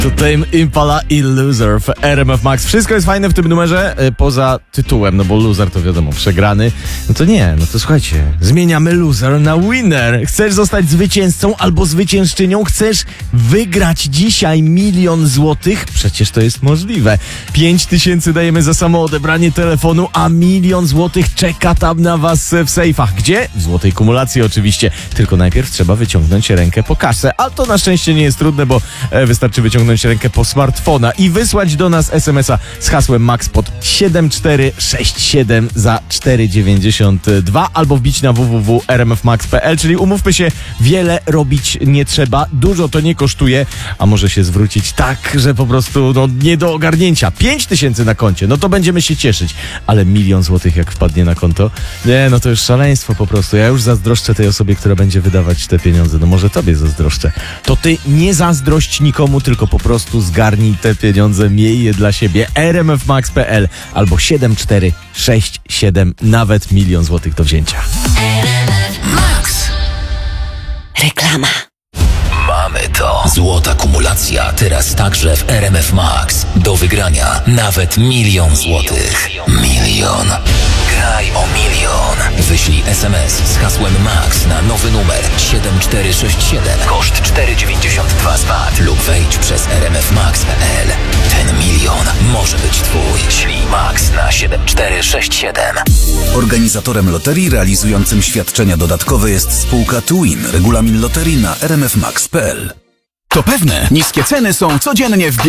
To Tame Impala i Loser w RMF Max. Wszystko jest fajne w tym numerze, poza tytułem, no bo loser to wiadomo, przegrany. No to nie, no to słuchajcie, zmieniamy loser na winner. Chcesz zostać zwycięzcą albo zwyciężczynią? Chcesz wygrać dzisiaj 1 000 000 złotych? Przecież to jest możliwe. 5000 dajemy za samo odebranie telefonu, a 1 000 000 złotych czeka tam na was w sejfach. Gdzie? W złotej kumulacji oczywiście. Tylko najpierw trzeba wyciągnąć rękę po kasę, a to na szczęście nie jest trudne, bo wystarczy wyciągnąć rękę po smartfona i wysłać do nas SMS-a z hasłem MAX pod 7467 za 4,92 albo wbić na www.rmfmax.pl, czyli umówmy się, wiele robić nie trzeba, dużo to nie kosztuje, a może się zwrócić tak, że po prostu nie do ogarnięcia. 5000 na koncie, no to będziemy się cieszyć, ale 1 000 000 złotych jak wpadnie na konto, nie, no to już szaleństwo po prostu. Ja już zazdroszczę tej osobie, która będzie wydawać te pieniądze, no może tobie zazdroszczę. To ty nie zazdrość nikomu, tylko po prostu zgarnij te pieniądze, miej je dla siebie. rmfmax.pl albo 7467, nawet 1 000 000 złotych do wzięcia. Max. Reklama. Mamy to. Złota kumulacja teraz także w RMF Max. Do wygrania nawet 1 000 000 złotych. 1 000 000. Graj o 1 000 000. Wyślij SMS z hasłem MAX na nowy numer 7467. Koszt 4,92 z VAT lub wejdź przez rmfmax.pl. Ten 1 000 000 może być twój. Ślij MAX na 7467. Organizatorem loterii realizującym świadczenia dodatkowe jest spółka Twin. Regulamin loterii na rmfmax.pl. To pewne, niskie ceny są codziennie w